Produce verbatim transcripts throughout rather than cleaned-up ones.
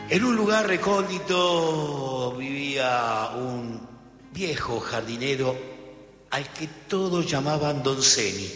En un lugar recóndito vivía un viejo jardinero al que todos llamaban Don Ceni.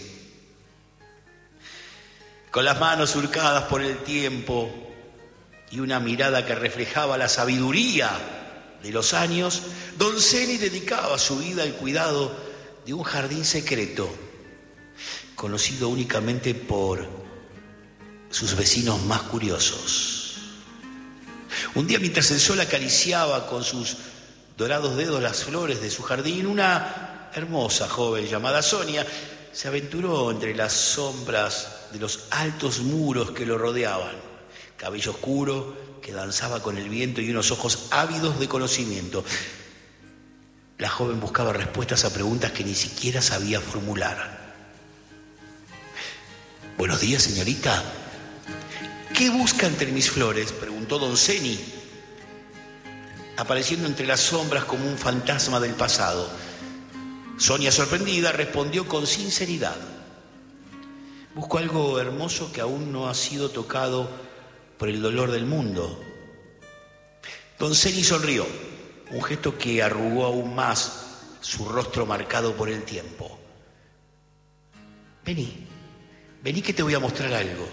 Con las manos surcadas por el tiempo y una mirada que reflejaba la sabiduría de los años, Don Ceni dedicaba su vida al cuidado de un jardín secreto, conocido únicamente por sus vecinos más curiosos. Un día, mientras el sol acariciaba con sus dorados dedos las flores de su jardín, una hermosa joven llamada Sonia se aventuró entre las sombras de los altos muros que lo rodeaban. Cabello oscuro que danzaba con el viento y unos ojos ávidos de conocimiento. La joven buscaba respuestas a preguntas que ni siquiera sabía formular. «Buenos días, señorita. ¿Qué busca entre mis flores?», preguntó Don Ceni, apareciendo entre las sombras como un fantasma del pasado. Sonia, sorprendida, respondió con sinceridad: «Busco algo hermoso que aún no ha sido tocado por el dolor del mundo». Don Ceni sonrió, un gesto que arrugó aún más su rostro marcado por el tiempo. «Vení, vení que te voy a mostrar algo»,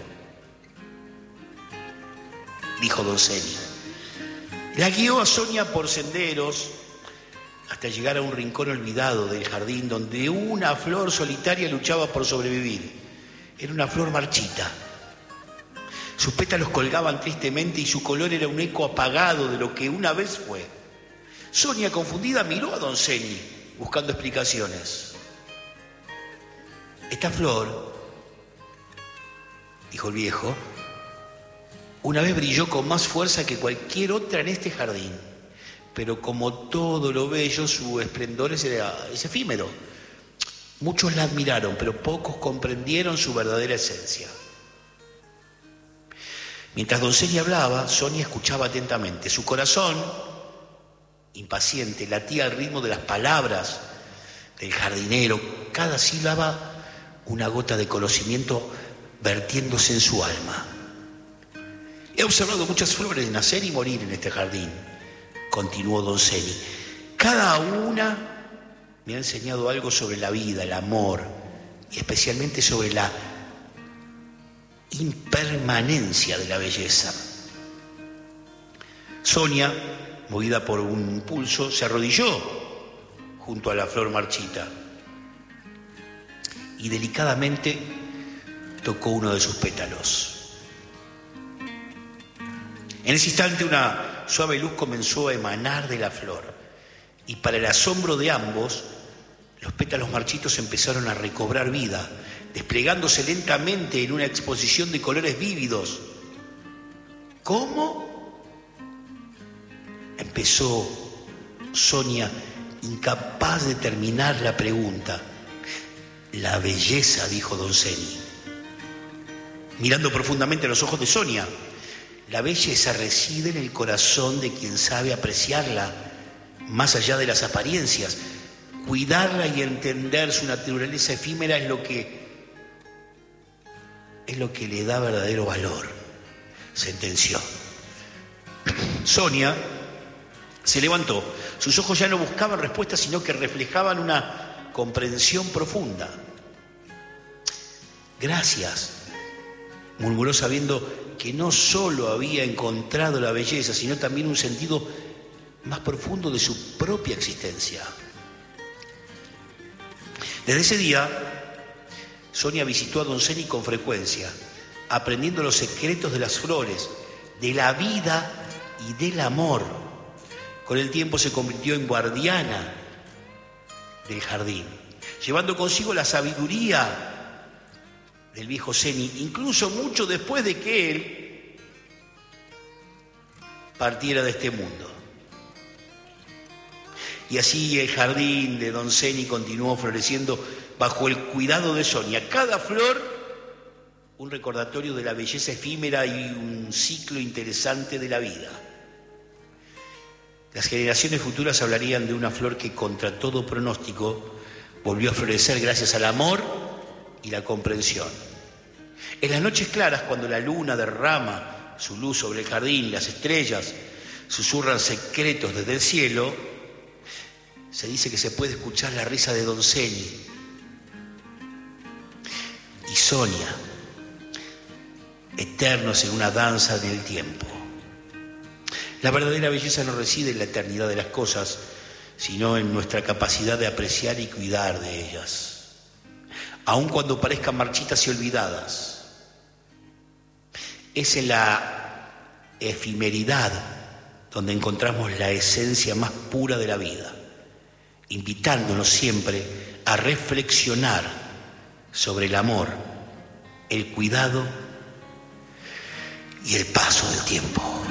dijo Don Ceni. La guió a Sonia por senderos hasta llegar a un rincón olvidado del jardín donde una flor solitaria luchaba por sobrevivir. Era una flor marchita. Sus pétalos colgaban tristemente y su color era un eco apagado de lo que una vez fue. Sonia, confundida, miró a Don Ceni buscando explicaciones. «Esta flor», dijo el viejo, «una vez brilló con más fuerza que cualquier otra en este jardín, pero como todo lo bello, su esplendor es, es efímero. Muchos la admiraron, pero pocos comprendieron su verdadera esencia». Mientras Don Ceni hablaba, Sonia escuchaba atentamente. Su corazón, impaciente, latía al ritmo de las palabras del jardinero, cada sílaba una gota de conocimiento vertiéndose en su alma. «He observado muchas flores nacer y morir en este jardín», continuó Don Ceni. «Cada una me ha enseñado algo sobre la vida, el amor, y especialmente sobre la impermanencia de la belleza». Sonia, movida por un impulso, se arrodilló junto a la flor marchita y delicadamente tocó uno de sus pétalos. En ese instante una suave luz comenzó a emanar de la flor y, para el asombro de ambos, los pétalos marchitos empezaron a recobrar vida, desplegándose lentamente en una exposición de colores vívidos. «¿Cómo?», empezó Sonia, incapaz de terminar la pregunta. «La belleza», dijo Don Ceni, mirando profundamente a los ojos de Sonia. «La belleza reside en el corazón de quien sabe apreciarla, más allá de las apariencias. Cuidarla y entender su naturaleza efímera es lo que es lo que le da verdadero valor», sentenció. Sonia se levantó. Sus ojos ya no buscaban respuestas, sino que reflejaban una comprensión profunda. «Gracias», murmuró, sabiendo que no solo había encontrado la belleza, sino también un sentido más profundo de su propia existencia. Desde ese día, Sonia visitó a Don Ceni con frecuencia, aprendiendo los secretos de las flores, de la vida y del amor. Con el tiempo se convirtió en guardiana del jardín, llevando consigo la sabiduría del viejo Ceni, incluso mucho después de que él partiera de este mundo. Y así el jardín de Don Ceni continuó floreciendo bajo el cuidado de Sonia. Cada flor, un recordatorio de la belleza efímera y un ciclo interesante de la vida. Las generaciones futuras hablarían de una flor que, contra todo pronóstico, volvió a florecer gracias al amor y la comprensión. En las noches claras, cuando la luna derrama su luz sobre el jardín y las estrellas susurran secretos desde el cielo, se dice que se puede escuchar la risa de Don Ceni y Sonia, eternos en una danza del tiempo. La verdadera belleza no reside en la eternidad de las cosas, sino en nuestra capacidad de apreciar y cuidar de ellas, aun cuando parezcan marchitas y olvidadas. Es en la efemeridad donde encontramos la esencia más pura de la vida, invitándonos siempre a reflexionar sobre el amor, el cuidado y el paso del tiempo.